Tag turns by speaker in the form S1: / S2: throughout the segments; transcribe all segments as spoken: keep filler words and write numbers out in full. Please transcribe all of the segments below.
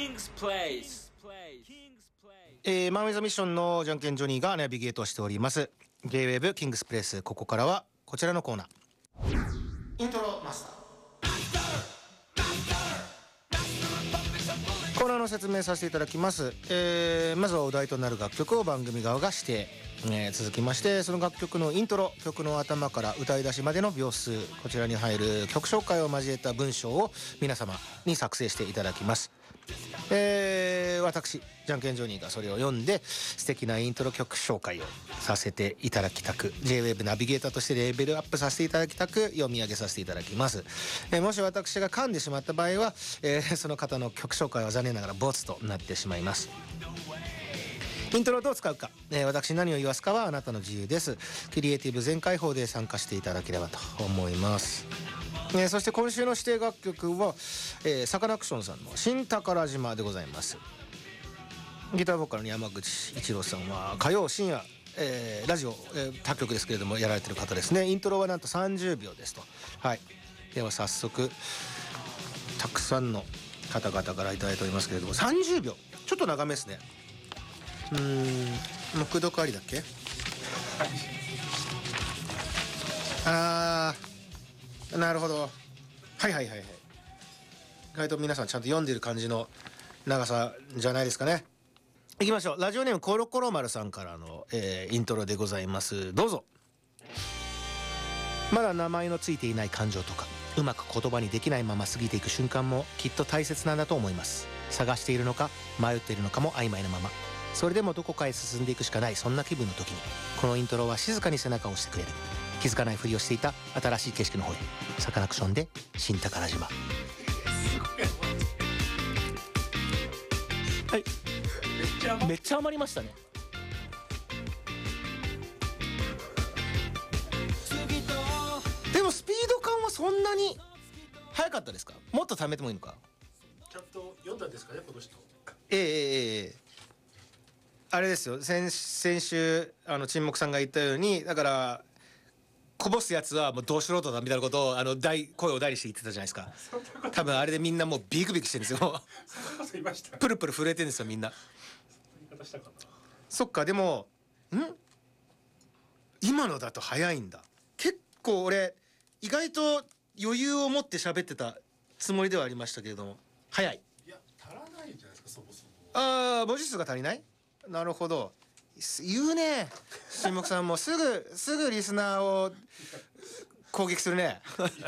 S1: King's Place。
S2: えー、マンウィザミッションのじゃんけんジョニーがナビゲートしております J-ウェーブ King's Place。 ここからはこちらのコーナー、イントロマスター。コーナーの説明させていただきます。えー、まずはお題となる楽曲を番組側が指定、えー、続きましてその楽曲のイントロ、曲の頭から歌い出しまでの秒数、こちらに入る曲紹介を交えた文章を皆様に作成していただきます。えー、私じゃんけんジョニーがそれを読んで素敵なイントロ曲紹介をさせていただきたく、 J-ウェーブ ナビゲーターとしてレベルアップさせていただきたく読み上げさせていただきます。えー、もし私が噛んでしまった場合は、えー、その方の曲紹介は残念ながらボツとなってしまいます。イントロをどう使うか、えー、私何を言わすかはあなたの自由です。クリエイティブ全開放で参加していただければと思います。えー、そして今週の指定楽曲は、えー、サカナクションさんの新宝島でございます。ギターボーカルの山口一郎さんは火曜深夜、えー、ラジオ、えー、他局ですけれどもやられてる方ですね。イントロはなんとさんじゅうびょうですと。はい、では早速たくさんの方々からいただいておりますけれども、さんじゅうびょうちょっと長めですね。うーん、木読ありだっけ。あー、なるほど。はいはいはいはい。意外と皆さんちゃんと読んでる感じの長さじゃないですかね。いきましょう。ラジオネームコロコロ丸さんからの、えー、イントロでございます。どうぞ。まだ名前のついていない感情とかうまく言葉にできないまま過ぎていく瞬間もきっと大切なんだと思います。探しているのか迷っているのかも曖昧なまま、それでもどこかへ進んでいくしかない、そんな気分の時にこのイントロは静かに背中を押してくれる。気づかないふりをしていた新しい景色の方へ、サカナクションで新宝島。はい、めっちゃ余りましたね。でもスピード感はそんなに速かったですか？もっと貯めてもいいのか？
S3: ちゃんと読んだんですかねこの人。
S2: ええええええ、あれですよ、先, 先週あの沈黙さんが言ったように、だからこぼすやつはもうどうしろとだみたいなことをあの大声を大にして言ってたじゃないですか。多分あれでみんなもうビクビクしてるんですよ。プルプル震えてるんですよみんな。そっか、でもん今のだと早いんだ。結構俺意外と余裕を持って喋ってたつもりではありましたけれども、早い。
S3: いや足らないんじゃないですかそもそも。
S2: ああ、文字数が足りない。なるほど、言うね沈黙さんもすぐすぐリスナーを攻撃するね。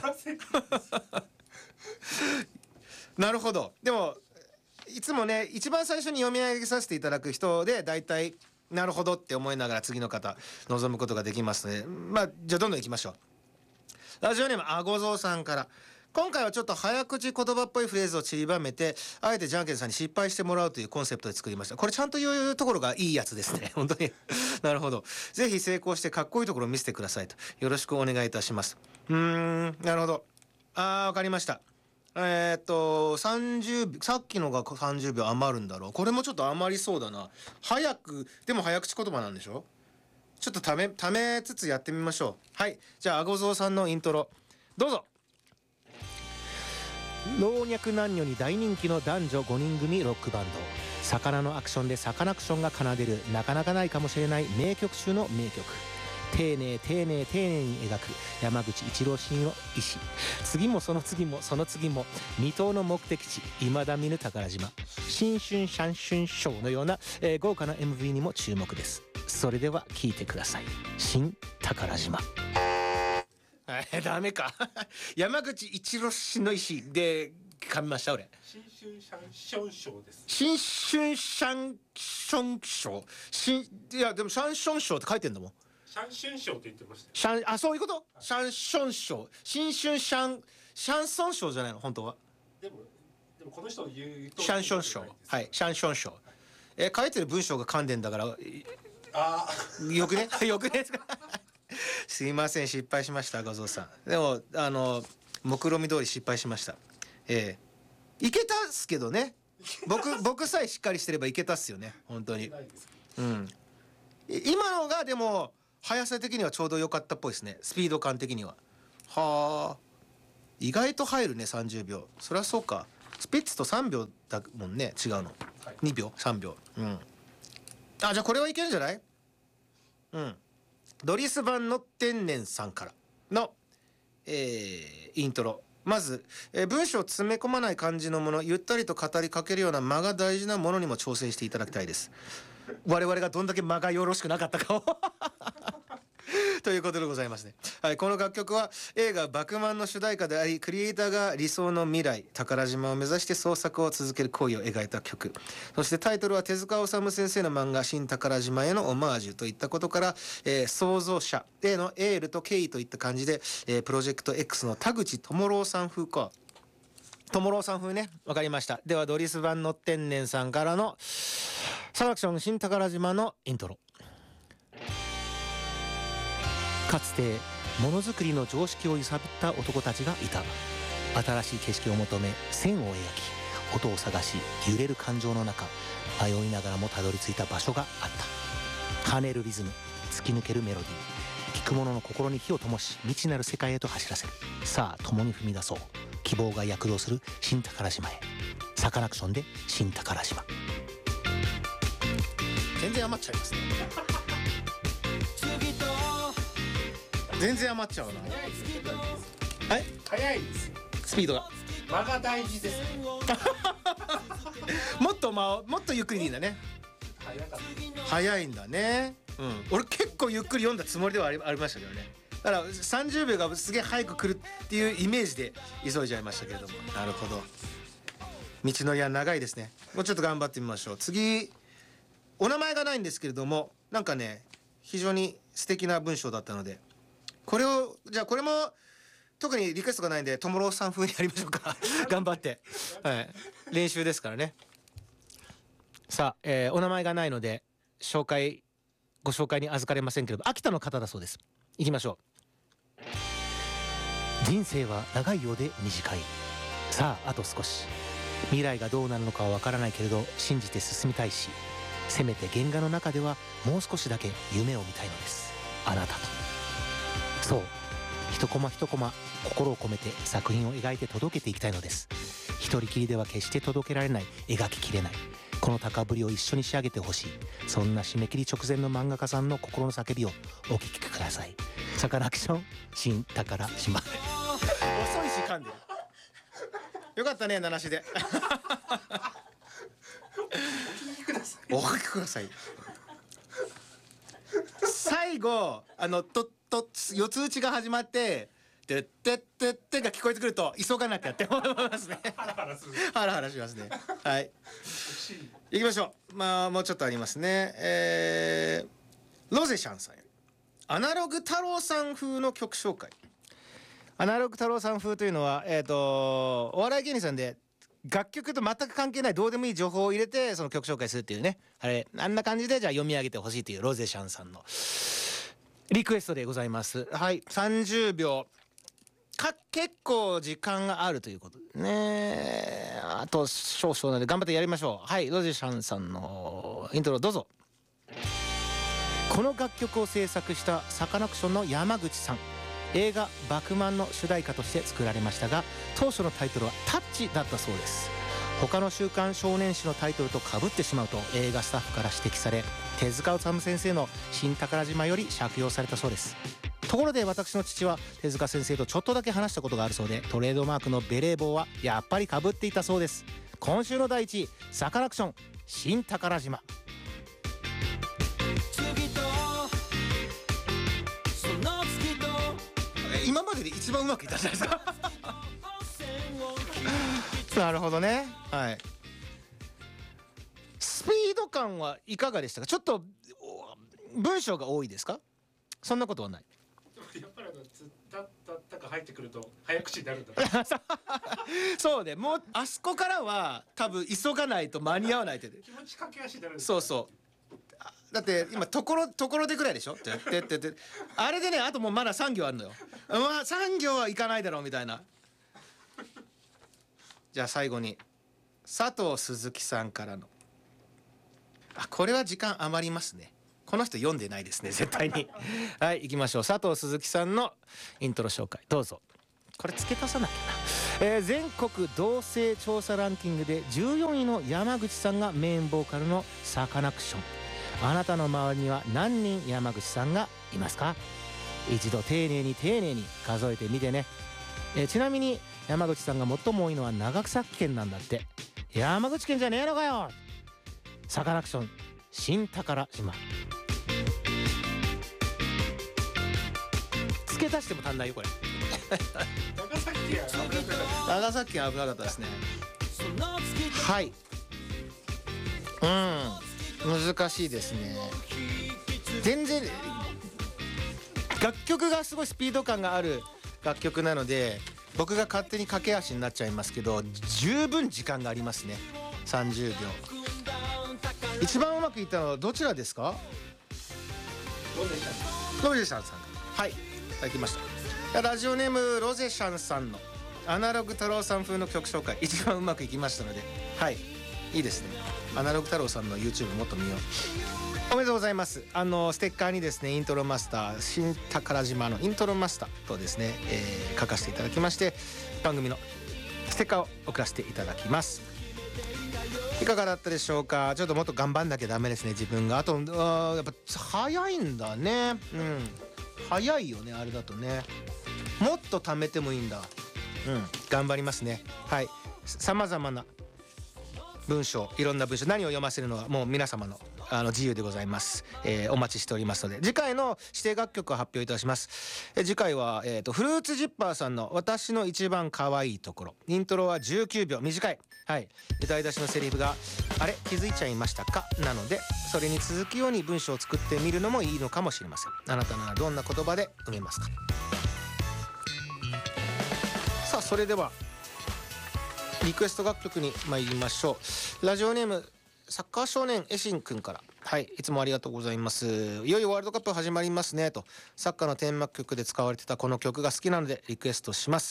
S2: なるほど。でもいつもね一番最初に読み上げさせていただく人でだいたいなるほどって思いながら次の方望むことができますので、まあじゃあどんどんいきましょう。ラジオネームあごぞうさんから、今回はちょっと早口言葉っぽいフレーズを散りばめてあえてじゃんけんさんに失敗してもらうというコンセプトで作りました。これちゃんと言うところがいいやつですね本当になるほど。ぜひ成功してかっこいいところを見せてくださいと、よろしくお願いいたします。うーん、なるほど。あー、わかりました。えー、っとさんじゅうびょう、さっきのがさんじゅうびょう余るんだろう。これもちょっと余りそうだな。早くでも早口言葉なんでしょ。ちょっとためためつつやってみましょう。はい、じゃああごぞうさんのイントロどうぞ。老若男女に大人気の男女ごにん組ロックバンド、魚のアクションでサカナクションが奏でるなかなかないかもしれない名曲中の名曲。丁寧丁寧丁寧に描く山口一郎氏の意志。次もその次もその次も未踏の目的地、未だ見ぬ宝島。新春シャンシュンショーのような、えー、豪華な エムブイ にも注目です。それでは聴いてください。新宝島。えダメか山口一郎氏の意思で噛みました俺。
S3: 新春シャンションショーです。
S2: 新春シャンションショー、新いやでもシャンションショーって書いてんだもん。
S3: シャンシュンショーって言ってましたよ。
S2: シャン、あ、そういうこと、はい、シャンションショー、新春シャンシャンソンショーじゃないの本当は。
S3: でもでもこの人の言うと
S2: シャンションショー、はい、シャンションショー、え書いてる文章が噛んでんだから、
S3: あ
S2: よくねよくねすいません、失敗しましたごぞうさん。でもあの目論見通り失敗しました。えー、いけたっすけどね。僕僕さえしっかりしてればいけたっすよね本当に。うん、今のがでも速さ的にはちょうど良かったっぽいですね、スピード感的には。はあ、意外と入るねさんじゅうびょう。そりゃそうか。 スピッツとさんびょうだもんね、違うの、
S3: はい、
S2: にびょうさんびょう。うん。あ、じゃあこれはいけるんじゃない？うん。ドリス・バン・ノッテンネンさんからの、えー、イントロ。まず、えー、文章を詰め込まない感じのもの、ゆったりと語りかけるような間が大事なものにも挑戦していただきたいです。我々がどんだけ間がよろしくなかったかをということでございますね。はい、この楽曲は映画「バクマン」の主題歌であり、クリエイターが理想の未来宝島を目指して創作を続ける行為を描いた曲。そしてタイトルは手塚治虫先生の漫画「新宝島」へのオマージュといったことから、えー、創造者へのエールと敬意といった感じで、えー、プロジェクト X の田口智郎さん風か。智郎さん風ね、わかりました。ではドリス・バン・ノッテンネンさんからのサカナクション新宝島のイントロ。かつてものづくりの常識を揺さぶった男たちがいた。新しい景色を求め線を描き、音を探し揺れる感情の中、迷いながらもたどり着いた場所があった。跳ねるリズム、突き抜けるメロディー、聴く者の心に火を灯し未知なる世界へと走らせる。さあ共に踏み出そう。希望が躍動する新宝島へ。サカナクションで新宝島。全然余っちゃいますね。全然余っちゃうな。はい、
S3: 早いです。
S2: スピードが
S3: 間が大事です。
S2: もっと間をもっとゆっくりでいいんだね。
S3: 早かった。
S2: 早いんだね。うん、俺結構ゆっくり読んだつもりではあり、ありましたけどね。だからさんじゅうびょうがすげえ早く来るっていうイメージで急いじゃいましたけれども。なるほど。道のりは長いですね。もうちょっと頑張ってみましょう。次、お名前がないんですけれども、なんかね非常に素敵な文章だったので、これをじゃあこれも特にリクエストがないんで友郎さん風にやりましょうか。頑張って、はい、練習ですからね。さあ、えー、お名前がないので紹介ご紹介に預かれませんけれど、秋田の方だそうです。いきましょう。人生は長いようで短い。さああと少し。未来がどうなるのかはわからないけれど信じて進みたいし、せめて原画の中ではもう少しだけ夢を見たいのです。あなたと。そう、一コマ一コマ心を込めて作品を描いて届けていきたいのです。一人きりでは決して届けられない、描ききれないこの高ぶりを一緒に仕上げてほしい。そんな締め切り直前の漫画家さんの心の叫びをお聞きください。サカナクション新宝島。遅いし噛んでる。よかったね、七しで。お聞きください。最後あのとと四つ打ちが始まっててってってってが聞こえてくると急がなきゃって思いますね。ハラハラする。ハラハラしますね。はい。行きましょう。まあもうちょっとありますね。えー、ロゼシャンさんよりアナログ太郎さん風の曲紹介。アナログ太郎さん風というのは、えーとお笑い芸人さんで楽曲と全く関係ないどうでもいい情報を入れてその曲紹介するっていうね、あれあんな感じでじゃあ読み上げてほしいというロゼシャンさんのリクエストでございます。はい、さんじゅうびょうか、結構時間があるということでね。あと少々なので頑張ってやりましょう。はい、ロゼシャンさんのイントロどうぞ。この楽曲を制作したサカナクションの山口さん、映画「バクマン」の主題歌として作られましたが、当初のタイトルは「タッチ」だったそうです。他の週刊少年誌のタイトルと被ってしまうと映画スタッフから指摘され、手塚治虫先生の「新宝島」より借用されたそうです。ところで私の父は手塚先生とちょっとだけ話したことがあるそうで、トレードマークのベレー帽はやっぱり被っていたそうです。今週の第一位、サカナクション新宝島。今までで一番うまくいったじゃないですか。なるほどね。はい。スピード感はいかがでしたか。ちょっと文章が多いですか。そんなことはない。
S3: やっぱりあのつったったったが入ってくると早口になるんだ。
S2: そうね、もうあそこからは多分急がないと間に合わないって。
S3: 気持ち駆け足になるんです。
S2: そうそう。だって今ところところでぐらいでしょ。ってってってってあれでね、あともうまださん行あるのよ。まあさん行はいかないだろうみたいな。じゃあ最後に佐藤鈴木さんからの、あ、これは時間余りますね。この人読んでないですね絶対に。はい、行きましょう。佐藤鈴木さんのイントロ紹介どうぞ。これ付け足さなきゃな。 えー、全国同性調査ランキングでじゅうよんいの山口さんがメインボーカルのサカナクション。あなたの周りには何人山口さんがいますか？一度丁寧に丁寧に数えてみてね。えー、ちなみに山口さんが最も多いのは長崎県なんだって。山口県じゃねえのかよ。サカナクション新宝島。付け足しても足んないよこれ。
S3: 長崎県は
S2: 長崎県危なかったですね。はい、うん難しいですね。全然楽曲がすごいスピード感がある楽曲なので、僕が勝手に駆け足になっちゃいますけど、十分時間がありますね。さんじゅうびょう。一番うまくいったのはどちらですか？
S3: ロゼシャン
S2: ロゼシャンさん。はい、いただきました。ラジオネームロゼシャンさんのアナログ太郎さん風の曲紹介、一番うまくいきましたので、はい、いいですね。アナログ太郎さんの YouTube もっと見よう。おめでとうございます。あのステッカーにですね、イントロマスター新宝島のイントロマスターとですね、えー、書かせていただきまして、番組のステッカーを送らせていただきます。いかがだったでしょうか。ちょっともっと頑張んなきゃダメですね、自分が。あとあやっぱ早いんだね。うん早いよね、あれだとね。もっと貯めてもいいんだ。うん頑張りますね。はい、さまざまな文章、いろんな文章、何を読ませるのはもう皆様のあの自由でございます。えー、お待ちしておりますので、次回の指定楽曲を発表いたします。えー、次回は、えー、とフルーツジッパーさんの私の一番可愛いところ。イントロはじゅうきゅうびょう、短い。はい、歌い出しのセリフがあれ気づいちゃいましたかなので、それに続くように文章を作ってみるのもいいのかもしれません。あなたならどんな言葉で埋めますか？さあそれではリクエスト楽曲に参りましょう。ラジオネームサッカー少年エシンくんから、はい、いつもありがとうございます。いよいよワールドカップ始まりますねと、サッカーのテーマ曲で使われてたこの曲が好きなのでリクエストします。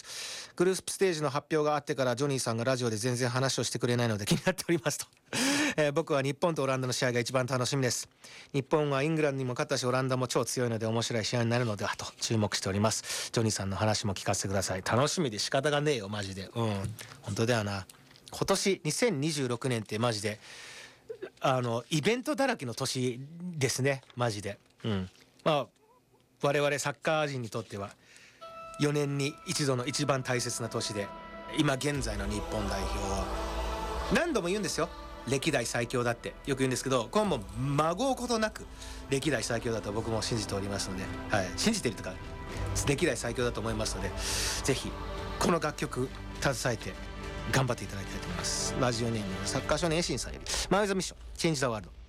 S2: グループステージの発表があってからジョニーさんがラジオで全然話をしてくれないので気になっておりますと、えー、僕は日本とオランダの試合が一番楽しみです。日本はイングランドにも勝ったし、オランダも超強いので面白い試合になるのではと注目しております。ジョニーさんの話も聞かせてください。楽しみで仕方がねえよマジで。うん本当だよな。今年にせんにじゅうろくねんってマジであのイベントだらけの年ですねマジで。うんまあ我々サッカー人にとってはよねんに一度の一番大切な年で、今現在の日本代表は何度も言うんですよ、歴代最強だってよく言うんですけど、今後まごうことなく歴代最強だと僕も信じておりますので、はい、信じているとか歴代最強だと思いますので、ぜひこの楽曲携えて頑張っていただきたいと思います。ラジオネームサッカー少年エシンさんよりマイズミッションチェンジザワールド。